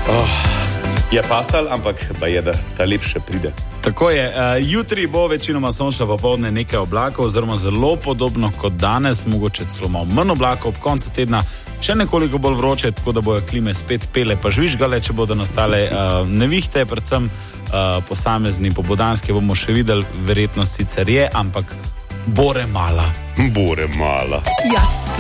Je pasal, ampak je, da ta lepše pride. Tako je. Jutri bo večinoma sončno, popoldne nekaj oblakov, oziroma zelo podobno kot danes, mogoče celo malo manj oblakov, ob koncu tedna še nekoliko bolj vroče, tako da bojo klime spet pele pa žvižgale, če bodo nastale nevihte, predvsem posamezni popoldanski bomo še videli, verjetnost sicer je, ampak bore mala. Bore mala. Jaz